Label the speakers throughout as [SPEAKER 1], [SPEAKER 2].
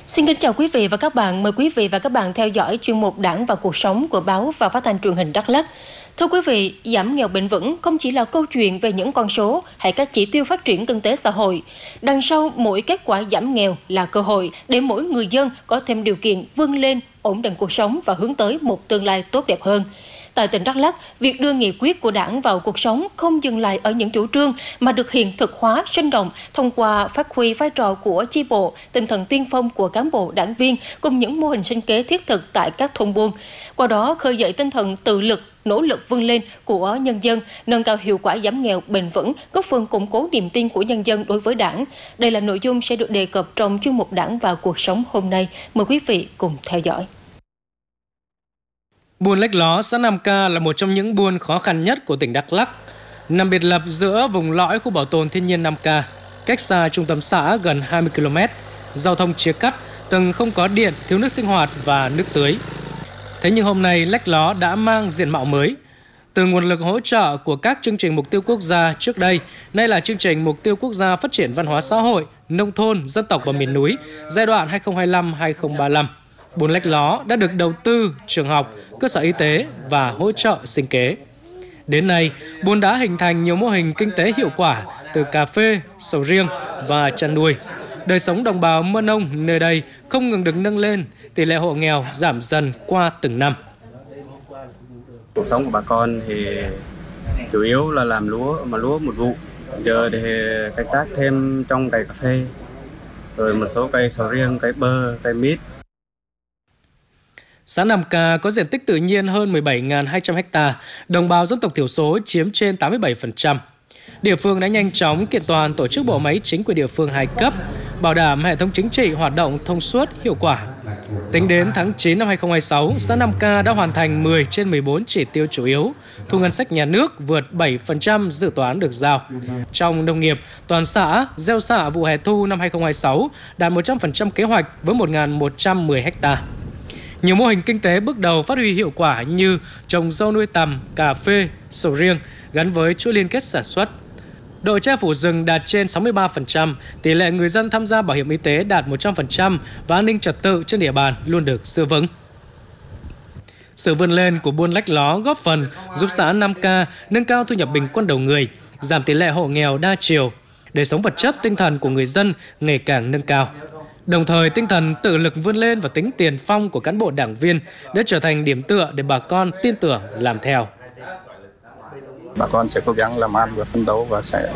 [SPEAKER 1] Xin kính chào quý vị và các bạn. Mời quý vị và các bạn theo dõi chuyên mục Đảng và cuộc sống của báo và phát thanh truyền hình Đắk Lắk. Thưa quý vị, giảm nghèo bền vững không chỉ là câu chuyện về những con số hay các chỉ tiêu phát triển kinh tế xã hội. Đằng sau mỗi kết quả giảm nghèo là cơ hội để mỗi người dân có thêm điều kiện vươn lên, ổn định cuộc sống và hướng tới một tương lai tốt đẹp hơn. Tại tỉnh Đắk Lắk, việc đưa nghị quyết của Đảng vào cuộc sống không dừng lại ở những chủ trương mà được hiện thực hóa sinh động thông qua phát huy vai trò của chi bộ, tinh thần tiên phong của cán bộ đảng viên cùng những mô hình sinh kế thiết thực tại các thôn buôn. Qua đó khơi dậy tinh thần tự lực, nỗ lực vươn lên của nhân dân, nâng cao hiệu quả giảm nghèo bền vững, góp phần củng cố niềm tin của nhân dân đối với Đảng. Đây là nội dung sẽ được đề cập trong chuyên mục Đảng vào cuộc sống hôm nay. Mời quý vị cùng theo dõi.
[SPEAKER 2] Buôn Lách Ló, xã Nam Ca là một trong những buôn khó khăn nhất của tỉnh Đắk Lắk. Nằm biệt lập giữa vùng lõi khu bảo tồn thiên nhiên Nam Ca, cách xa trung tâm xã gần 20 km, giao thông chia cắt, từng không có điện, thiếu nước sinh hoạt và nước tưới. Thế nhưng hôm nay Lách Ló đã mang diện mạo mới. Từ nguồn lực hỗ trợ của các chương trình mục tiêu quốc gia trước đây, nay là chương trình mục tiêu quốc gia phát triển văn hóa xã hội, nông thôn, dân tộc và miền núi, giai đoạn 2025-2035. Buôn Lách Ló đã được đầu tư trường học, cơ sở y tế và hỗ trợ sinh kế. Đến nay, buôn đã hình thành nhiều mô hình kinh tế hiệu quả từ cà phê, sầu riêng và chăn nuôi. Đời sống đồng bào Mơ Nông nơi đây không ngừng được nâng lên, tỷ lệ hộ nghèo giảm dần qua từng năm.
[SPEAKER 3] Cuộc sống của bà con thì chủ yếu là làm lúa một vụ. Giờ thì canh tác thêm trong cây cà phê, rồi một số cây sầu riêng, cây bơ, cây mít.
[SPEAKER 2] Xã Nam Ca có diện tích tự nhiên hơn 17.200 ha, đồng bào dân tộc thiểu số chiếm trên 87%. Địa phương đã nhanh chóng kiện toàn tổ chức bộ máy chính quyền địa phương 2 cấp, bảo đảm hệ thống chính trị hoạt động thông suốt, hiệu quả. Tính đến tháng 9 năm 2026, xã Nam Ca đã hoàn thành 10 trên 14 chỉ tiêu chủ yếu, thu ngân sách nhà nước vượt 7% dự toán được giao. Trong nông nghiệp, toàn xã gieo xạ vụ hè thu năm 2026 đạt 100% kế hoạch với 1.110 ha. Nhiều mô hình kinh tế bước đầu phát huy hiệu quả như trồng dâu nuôi tằm, cà phê, sầu riêng gắn với chuỗi liên kết sản xuất. Độ che phủ rừng đạt trên 63%, tỷ lệ người dân tham gia bảo hiểm y tế đạt 100% và an ninh trật tự trên địa bàn luôn được giữ vững. Sự vươn lên của buôn Lách Ló góp phần giúp xã Nam Ca nâng cao thu nhập bình quân đầu người, giảm tỷ lệ hộ nghèo đa chiều, đời sống vật chất tinh thần của người dân ngày càng nâng cao. Đồng thời, tinh thần tự lực vươn lên và tính tiền phong của cán bộ đảng viên đã trở thành điểm tựa để bà con tin tưởng làm theo.
[SPEAKER 4] Bà con sẽ cố gắng làm ăn và phấn đấu và sẽ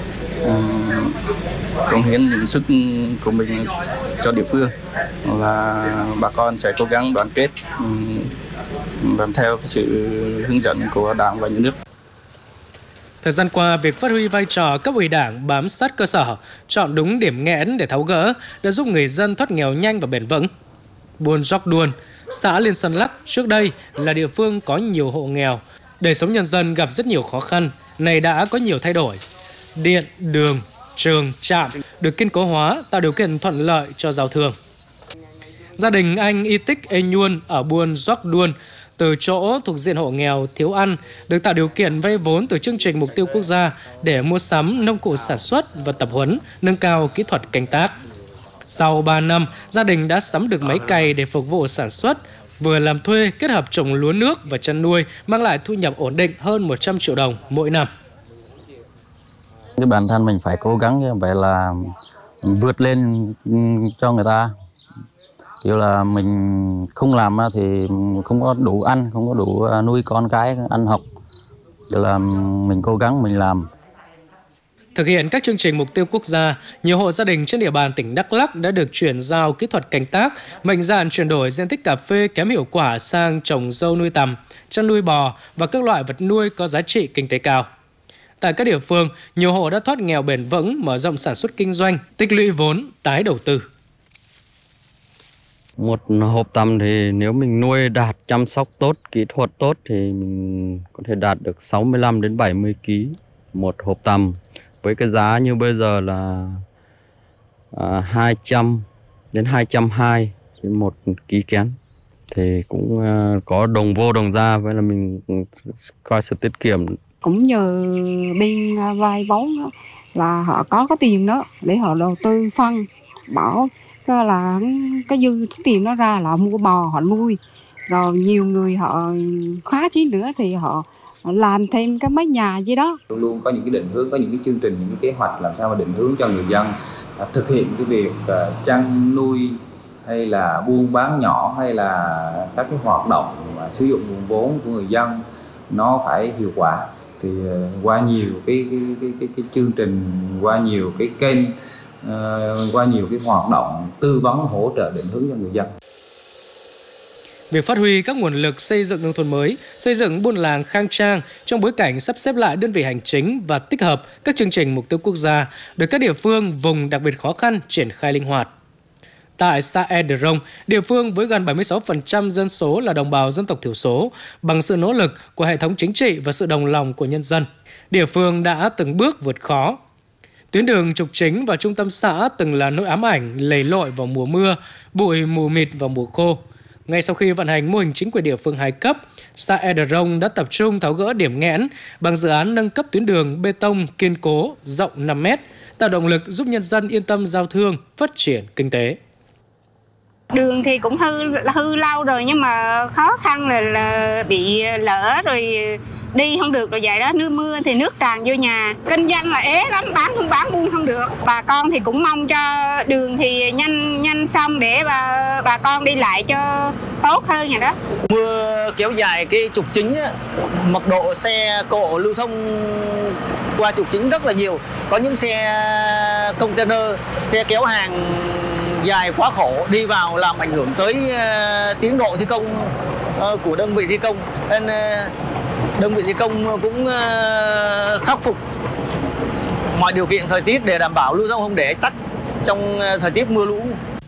[SPEAKER 4] cống hiến những sức của mình cho địa phương, và bà con sẽ cố gắng đoàn kết làm theo sự hướng dẫn của Đảng và Nhà nước.
[SPEAKER 2] Thời gian qua, việc phát huy vai trò cấp ủy Đảng bám sát cơ sở, chọn đúng điểm nghẽn để tháo gỡ đã giúp người dân thoát nghèo nhanh và bền vững. Buôn Gióc Đuôn, xã Liên Sơn Lắk trước đây là địa phương có nhiều hộ nghèo, đời sống nhân dân gặp rất nhiều khó khăn, nay đã có nhiều thay đổi. Điện, đường, trường, trạm được kiên cố hóa, tạo điều kiện thuận lợi cho giao thương. Gia đình anh Y Tích Ê Nhuôn ở buôn Gióc Đuôn từ chỗ thuộc diện hộ nghèo thiếu ăn được tạo điều kiện vay vốn từ chương trình mục tiêu quốc gia để mua sắm nông cụ sản xuất và tập huấn, nâng cao kỹ thuật canh tác. Sau 3 năm, gia đình đã sắm được máy cày để phục vụ sản xuất, vừa làm thuê kết hợp trồng lúa nước và chăn nuôi, mang lại thu nhập ổn định hơn 100 triệu đồng mỗi năm.
[SPEAKER 5] Cái bản thân mình phải cố gắng như vậy là vượt lên cho người ta. Kiểu là mình không làm thì không có đủ ăn, không có đủ nuôi con cái ăn học. Kiểu là mình cố gắng mình làm.
[SPEAKER 2] Thực hiện các chương trình mục tiêu quốc gia, nhiều hộ gia đình trên địa bàn tỉnh Đắk Lắk đã được chuyển giao kỹ thuật canh tác, mạnh dạn chuyển đổi diện tích cà phê kém hiệu quả sang trồng dâu nuôi tằm, chăn nuôi bò và các loại vật nuôi có giá trị kinh tế cao. Tại các địa phương, nhiều hộ đã thoát nghèo bền vững, mở rộng sản xuất kinh doanh, tích lũy vốn, tái đầu tư.
[SPEAKER 6] Một hộp tằm thì nếu mình nuôi đạt chăm sóc tốt, kỹ thuật tốt thì mình có thể đạt được 65 đến 70 kg một hộp tằm. Với cái giá như bây giờ là 200 đến 220 trên 1 kg kén. Thì cũng có đồng vô đồng ra, vậy là mình coi sự tiết kiệm.
[SPEAKER 7] Cũng nhờ bên vay vốn đó, là họ có cái tiền đó để họ đầu tư phân bỏ cái là cái dư tiền nó ra là mua bò họ nuôi, rồi nhiều người họ khá chí nữa thì họ làm thêm cái mái nhà gì đó.
[SPEAKER 8] Luôn luôn có những cái định hướng, có những cái chương trình, những cái kế hoạch làm sao mà định hướng cho người dân thực hiện cái việc chăn nuôi hay là buôn bán nhỏ hay là các cái hoạt động mà sử dụng nguồn vốn của người dân nó phải hiệu quả. Thì qua nhiều cái chương trình, qua nhiều cái kênh, qua nhiều cái hoạt động tư vấn hỗ trợ định hướng cho người dân.
[SPEAKER 2] Việc phát huy các nguồn lực xây dựng nông thôn mới, xây dựng buôn làng khang trang trong bối cảnh sắp xếp lại đơn vị hành chính và tích hợp các chương trình mục tiêu quốc gia được các địa phương vùng đặc biệt khó khăn triển khai linh hoạt. Tại xã E Drông, địa phương với gần 76% dân số là đồng bào dân tộc thiểu số, bằng sự nỗ lực của hệ thống chính trị và sự đồng lòng của nhân dân, địa phương đã từng bước vượt khó. Tuyến đường trục chính vào trung tâm xã từng là nỗi ám ảnh lầy lội vào mùa mưa, bụi mù mịt vào mùa khô. Ngay sau khi vận hành mô hình chính quyền địa phương 2 cấp, xã E Drông đã tập trung tháo gỡ điểm nghẽn bằng dự án nâng cấp tuyến đường bê tông kiên cố rộng 5 m, tạo động lực giúp nhân dân yên tâm giao thương, phát triển kinh tế.
[SPEAKER 7] Đường thì cũng hư lâu rồi nhưng mà khó khăn là bị lỡ rồi đi không được rồi vậy đó, nước mưa thì nước tràn vô nhà, kinh doanh là ế lắm, bán buôn không được. Bà con thì cũng mong cho đường thì nhanh xong để bà con đi lại cho tốt hơn vậy đó.
[SPEAKER 9] Mưa kéo dài cái trục chính, mật độ xe cộ lưu thông qua trục chính rất là nhiều, có những xe container, xe kéo hàng dài quá khổ đi vào làm ảnh hưởng tới tiến độ thi công của đơn vị thi công, nên đơn vị thi công cũng khắc phục mọi điều kiện thời tiết để đảm bảo lưu thông không để tắc trong thời tiết mưa lũ.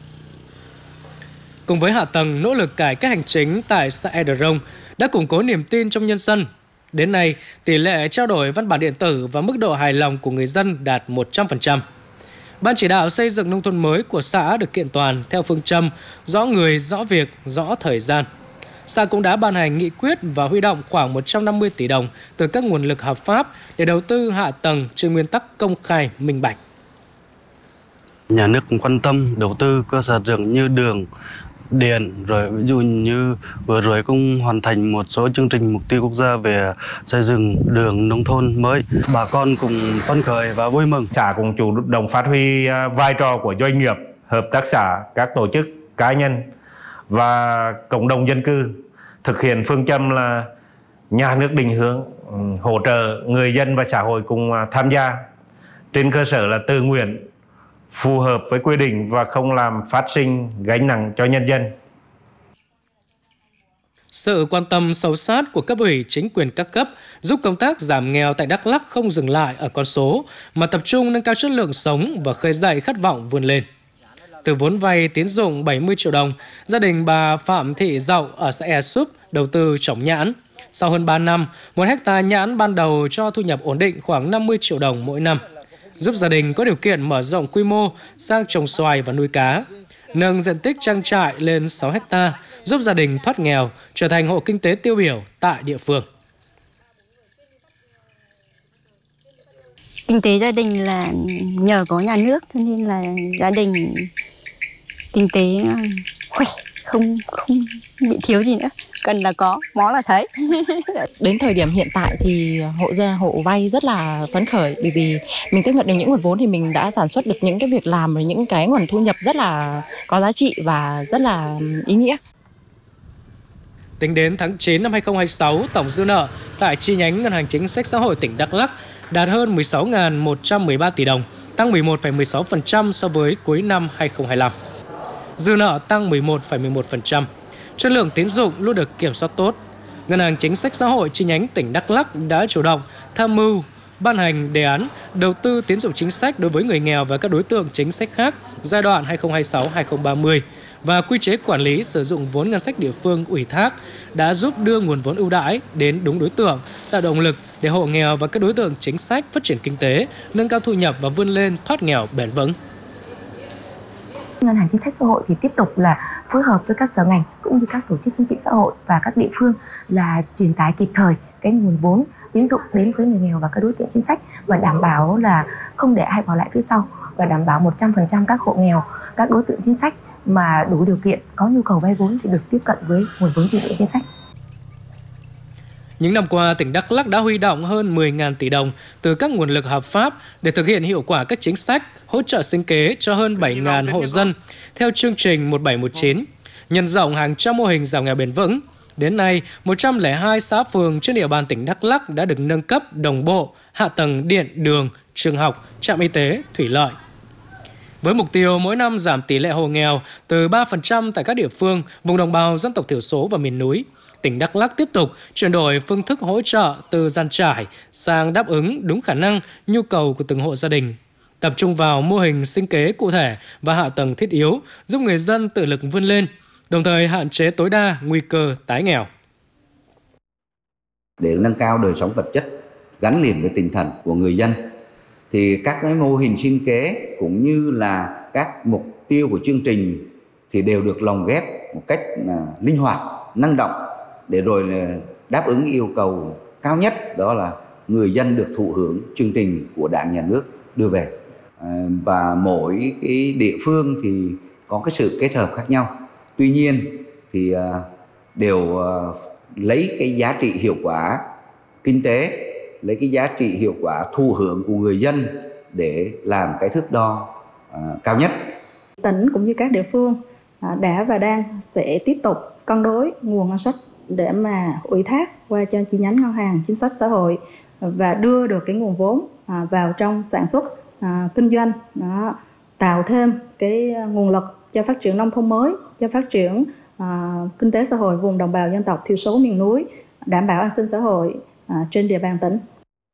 [SPEAKER 2] Cùng với hạ tầng nỗ lực cải cách hành chính tại xã E Drông đã củng cố niềm tin trong nhân dân. Đến nay, tỷ lệ trao đổi văn bản điện tử và mức độ hài lòng của người dân đạt 100%. Ban chỉ đạo xây dựng nông thôn mới của xã được kiện toàn theo phương châm rõ người, rõ việc, rõ thời gian. Xã cũng đã ban hành nghị quyết và huy động khoảng 150 tỷ đồng từ các nguồn lực hợp pháp để đầu tư hạ tầng trên nguyên tắc công khai, minh bạch.
[SPEAKER 10] Nhà nước cũng quan tâm đầu tư cơ sở dựng như đường, điện, rồi ví dụ như vừa rồi cũng hoàn thành một số chương trình mục tiêu quốc gia về xây dựng đường nông thôn mới. Bà con cùng phấn khởi và vui mừng.
[SPEAKER 11] Xã cũng chủ động phát huy vai trò của doanh nghiệp, hợp tác xã, các tổ chức, cá nhân và cộng đồng dân cư, thực hiện phương châm là nhà nước định hướng, hỗ trợ người dân và xã hội cùng tham gia trên cơ sở là tự nguyện, phù hợp với quy định và không làm phát sinh gánh nặng cho nhân dân.
[SPEAKER 2] Sự quan tâm sâu sát của cấp ủy chính quyền các cấp giúp công tác giảm nghèo tại Đắk Lắk không dừng lại ở con số mà tập trung nâng cao chất lượng sống và khơi dậy khát vọng vươn lên. Từ vốn vay tín dụng 70 triệu đồng, gia đình bà Phạm Thị Dậu ở xã E Súp đầu tư trồng nhãn. Sau hơn 3 năm, 1 hectare nhãn ban đầu cho thu nhập ổn định khoảng 50 triệu đồng mỗi năm, giúp gia đình có điều kiện mở rộng quy mô sang trồng xoài và nuôi cá, nâng diện tích trang trại lên 6 hectare, giúp gia đình thoát nghèo, trở thành hộ kinh tế tiêu biểu tại địa phương.
[SPEAKER 12] Kinh tế gia đình là nhờ có nhà nước cho nên là gia đình kinh tế khỏe, không bị thiếu gì nữa, cần là có, mó là thấy.
[SPEAKER 13] Đến thời điểm hiện tại thì hộ vay rất là phấn khởi, bởi vì mình tiếp nhận được những nguồn vốn thì mình đã sản xuất được những cái việc làm và những cái nguồn thu nhập rất là có giá trị và rất là ý nghĩa.
[SPEAKER 2] Tính đến tháng 9 năm 2026, tổng dư nợ tại chi nhánh Ngân hàng Chính sách Xã hội tỉnh Đắk Lắk đạt hơn 16.113 tỷ đồng, tăng 11,16% so với cuối năm 2025. Dư nợ tăng 11,11%. Chất lượng tín dụng luôn được kiểm soát tốt. Ngân hàng Chính sách Xã hội chi nhánh tỉnh Đắk Lắk đã chủ động tham mưu ban hành đề án đầu tư tín dụng chính sách đối với người nghèo và các đối tượng chính sách khác giai đoạn 2026-2030 và quy chế quản lý sử dụng vốn ngân sách địa phương ủy thác đã giúp đưa nguồn vốn ưu đãi đến đúng đối tượng, tạo động lực để hộ nghèo và các đối tượng chính sách phát triển kinh tế, nâng cao thu nhập và vươn lên thoát nghèo bền vững.
[SPEAKER 14] Ngân hàng Chính sách Xã hội thì tiếp tục là phối hợp với các sở ngành cũng như các tổ chức chính trị xã hội và các địa phương là truyền tải kịp thời cái nguồn vốn tín dụng đến với người nghèo và các đối tượng chính sách và đảm bảo là không để ai bỏ lại phía sau và đảm bảo 100% các hộ nghèo các đối tượng chính sách mà đủ điều kiện có nhu cầu vay vốn thì được tiếp cận với nguồn vốn tín dụng chính sách.
[SPEAKER 2] Những năm qua, tỉnh Đắk Lắk đã huy động hơn 10.000 tỷ đồng từ các nguồn lực hợp pháp để thực hiện hiệu quả các chính sách hỗ trợ sinh kế cho hơn 7.000 hộ dân theo chương trình 1719, nhân rộng hàng trăm mô hình giảm nghèo bền vững. Đến nay, 102 xã phường trên địa bàn tỉnh Đắk Lắk đã được nâng cấp đồng bộ hạ tầng điện, đường, trường học, trạm y tế, thủy lợi. Với mục tiêu mỗi năm giảm tỷ lệ hộ nghèo từ 3% tại các địa phương, vùng đồng bào dân tộc thiểu số và miền núi, tỉnh Đắk Lắk tiếp tục chuyển đổi phương thức hỗ trợ từ dàn trải sang đáp ứng đúng khả năng, nhu cầu của từng hộ gia đình. Tập trung vào mô hình sinh kế cụ thể và hạ tầng thiết yếu, giúp người dân tự lực vươn lên, đồng thời hạn chế tối đa nguy cơ tái nghèo.
[SPEAKER 15] Để nâng cao đời sống vật chất gắn liền với tinh thần của người dân, thì các cái mô hình sinh kế cũng như là các mục tiêu của chương trình thì đều được lồng ghép một cách linh hoạt, năng động để rồi đáp ứng yêu cầu cao nhất, đó là người dân được thụ hưởng chương trình của Đảng, Nhà nước đưa về. Và mỗi cái địa phương thì có cái sự kết hợp khác nhau. Tuy nhiên thì đều lấy cái giá trị hiệu quả kinh tế, lấy cái giá trị hiệu quả thụ hưởng của người dân để làm cái thước đo cao nhất.
[SPEAKER 16] Tỉnh cũng như các địa phương đã và đang sẽ tiếp tục cân đối nguồn ngân sách để mà ủy thác qua cho chi nhánh ngân hàng chính sách xã hội và đưa được cái nguồn vốn vào trong sản xuất kinh doanh, tạo thêm cái nguồn lực cho phát triển nông thôn mới, cho phát triển kinh tế xã hội vùng đồng bào dân tộc thiểu số miền núi, đảm bảo an sinh xã hội trên địa bàn tỉnh.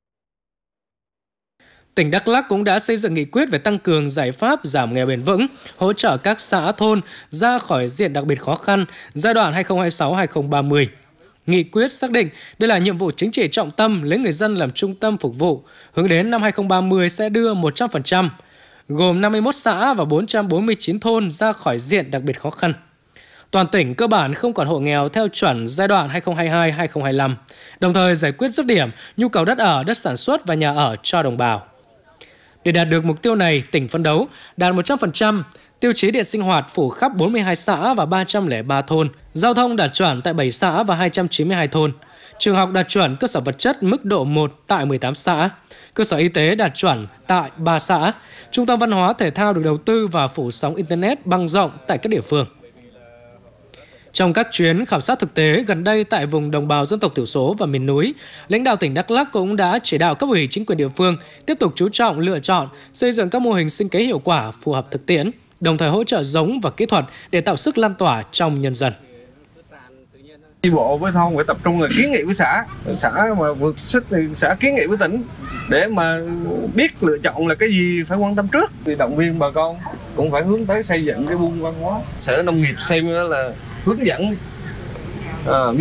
[SPEAKER 2] Tỉnh Đắk Lắk cũng đã xây dựng nghị quyết về tăng cường giải pháp giảm nghèo bền vững, hỗ trợ các xã thôn ra khỏi diện đặc biệt khó khăn giai đoạn 2026-2030. Nghị quyết xác định đây là nhiệm vụ chính trị trọng tâm, lấy người dân làm trung tâm phục vụ, hướng đến năm 2030 sẽ đưa 100%, gồm 51 xã và 449 thôn ra khỏi diện đặc biệt khó khăn. Toàn tỉnh cơ bản không còn hộ nghèo theo chuẩn giai đoạn 2022-2025, đồng thời giải quyết dứt điểm nhu cầu đất ở, đất sản xuất và nhà ở cho đồng bào. Để đạt được mục tiêu này, tỉnh phấn đấu đạt 100% tiêu chí điện sinh hoạt phủ khắp 42 xã và 303 thôn, giao thông đạt chuẩn tại 7 xã và 292 thôn, trường học đạt chuẩn cơ sở vật chất mức độ 1 tại 18 xã, cơ sở y tế đạt chuẩn tại 3 xã, trung tâm văn hóa thể thao được đầu tư và phủ sóng Internet băng rộng tại các địa phương. Trong các chuyến khảo sát thực tế gần đây tại vùng đồng bào dân tộc thiểu số và miền núi, lãnh đạo tỉnh Đắk Lắk cũng đã chỉ đạo cấp ủy chính quyền địa phương tiếp tục chú trọng lựa chọn, xây dựng các mô hình sinh kế hiệu quả phù hợp thực tiễn, đồng thời hỗ trợ giống và kỹ thuật để tạo sức lan tỏa trong nhân dân.
[SPEAKER 17] Chi bộ với thôn phải tập trung là kiến nghị với xã mà vượt sức thì xã kiến nghị với tỉnh để mà biết lựa chọn là cái gì phải quan tâm trước, thì động viên bà con cũng phải hướng tới xây dựng cái buôn văn hóa. Sở Nông nghiệp xem đó là hướng dẫn